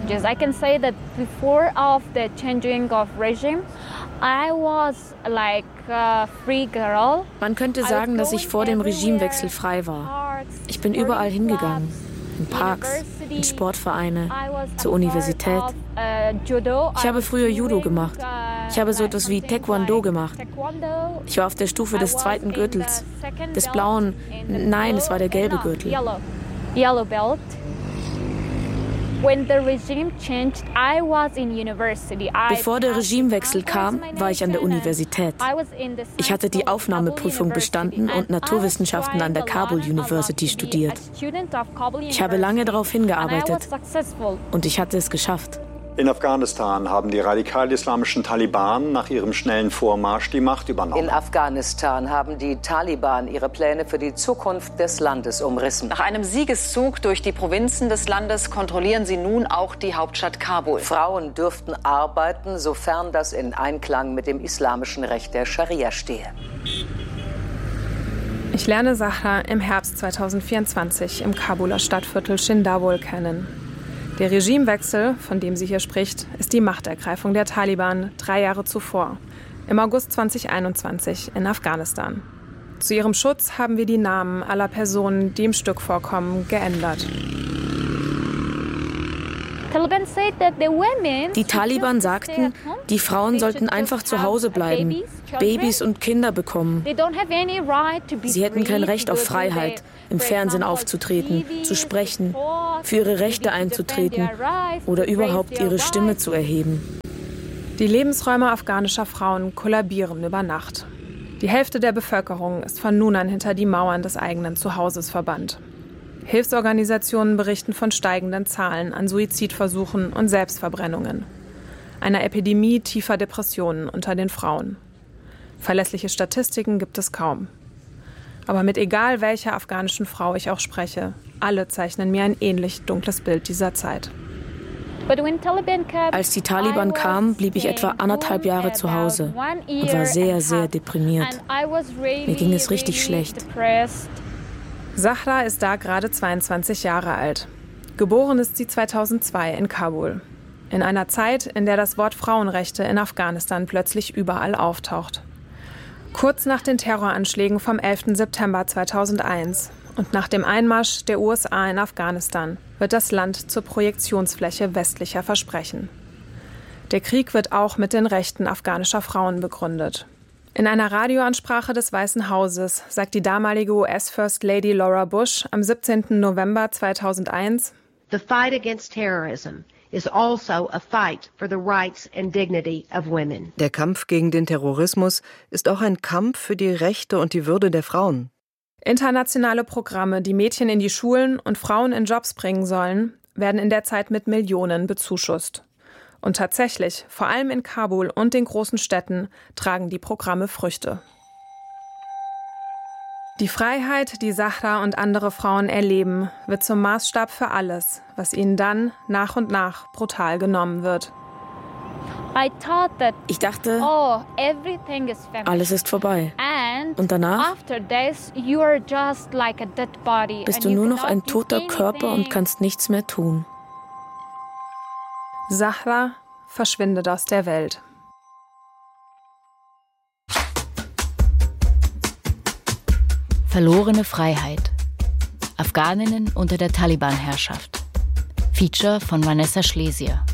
messages. I can say that before of the changing of regime, I was like a free girl. Man könnte sagen, dass ich vor dem Regimewechsel frei war. Ich bin überall hingegangen. In Parks, in Sportvereine, zur Universität. Ich habe früher Judo gemacht. Ich habe so etwas wie Taekwondo gemacht. Ich war auf der Stufe des 2. Gürtels, des blauen, nein, es war der gelbe Gürtel. Yellow belt. When the regime changed, I was in university. Bevor der Regimewechsel kam, war ich an der Universität. Ich hatte die Aufnahmeprüfung bestanden und Naturwissenschaften an der Kabul University studiert. Ich habe lange darauf hingearbeitet und ich hatte es geschafft. In Afghanistan haben die radikal-islamischen Taliban nach ihrem schnellen Vormarsch die Macht übernommen. In Afghanistan haben die Taliban ihre Pläne für die Zukunft des Landes umrissen. Nach einem Siegeszug durch die Provinzen des Landes kontrollieren sie nun auch die Hauptstadt Kabul. Frauen dürften arbeiten, sofern das in Einklang mit dem islamischen Recht der Scharia stehe. Ich lerne Zahra im Herbst 2024 im Kabuler Stadtviertel Shindawol kennen. Der Regimewechsel, von dem sie hier spricht, ist die Machtergreifung der Taliban 3 Jahre zuvor, im August 2021 in Afghanistan. Zu ihrem Schutz haben wir die Namen aller Personen, die im Stück vorkommen, geändert. Die Taliban sagten, die Frauen sollten einfach zu Hause bleiben, Babys und Kinder bekommen. Sie hätten kein Recht auf Freiheit, im Fernsehen aufzutreten, zu sprechen, für ihre Rechte einzutreten oder überhaupt ihre Stimme zu erheben. Die Lebensräume afghanischer Frauen kollabieren über Nacht. Die Hälfte der Bevölkerung ist von nun an hinter die Mauern des eigenen Zuhauses verbannt. Hilfsorganisationen berichten von steigenden Zahlen an Suizidversuchen und Selbstverbrennungen. Einer Epidemie tiefer Depressionen unter den Frauen. Verlässliche Statistiken gibt es kaum. Aber mit egal welcher afghanischen Frau ich auch spreche, alle zeichnen mir ein ähnlich dunkles Bild dieser Zeit. Als die Taliban kamen, blieb ich etwa 1,5 Jahre zu Hause und war sehr, sehr deprimiert. Mir ging es richtig schlecht. Zahra ist da gerade 22 Jahre alt. Geboren ist sie 2002 in Kabul. In einer Zeit, in der das Wort Frauenrechte in Afghanistan plötzlich überall auftaucht. Kurz nach den Terroranschlägen vom 11. September 2001 und nach dem Einmarsch der USA in Afghanistan wird das Land zur Projektionsfläche westlicher Versprechen. Der Krieg wird auch mit den Rechten afghanischer Frauen begründet. In einer Radioansprache des Weißen Hauses sagt die damalige US-First Lady Laura Bush am 17. November 2001: The fight against terrorism is also a fight for the rights and dignity of women. Der Kampf gegen den Terrorismus ist auch ein Kampf für die Rechte und die Würde der Frauen. Internationale Programme, die Mädchen in die Schulen und Frauen in Jobs bringen sollen, werden in der Zeit mit Millionen bezuschusst. Und tatsächlich, vor allem in Kabul und den großen Städten, tragen die Programme Früchte. Die Freiheit, die Zahra und andere Frauen erleben, wird zum Maßstab für alles, was ihnen dann nach und nach brutal genommen wird. Ich dachte, alles ist vorbei. Und danach bist du nur noch ein toter Körper und kannst nichts mehr tun. Zahra verschwindet aus der Welt. Verlorene Freiheit. Afghaninnen unter der Taliban-Herrschaft. Feature von Vanessa Schlesier.